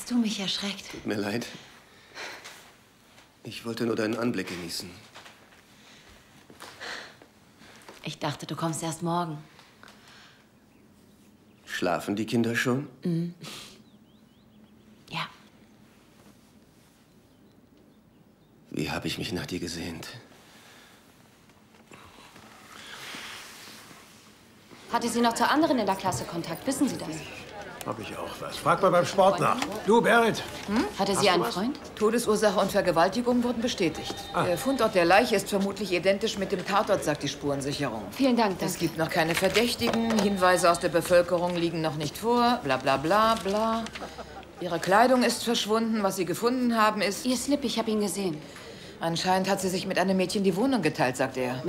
hast du mich erschreckt. Tut mir leid. Ich wollte nur deinen Anblick genießen. Ich dachte, du kommst erst morgen. Schlafen die Kinder schon? Mhm. Ja. Wie habe ich mich nach dir gesehnt? Hatte sie noch zu anderen in der Klasse Kontakt? Wissen Sie das? Hab ich auch was. Frag mal beim Sport nach. Du, Berit. Hatte sie einen Freund? Todesursache und Vergewaltigung wurden bestätigt. Der Fundort der Leiche ist vermutlich identisch mit dem Tatort, sagt die Spurensicherung. Vielen Dank, danke. Es gibt noch keine Verdächtigen, Hinweise aus der Bevölkerung liegen noch nicht vor, bla bla bla bla. Ihre Kleidung ist verschwunden, was sie gefunden haben ist... Ihr Slip, ich habe ihn gesehen. Anscheinend hat sie sich mit einem Mädchen die Wohnung geteilt, sagt er.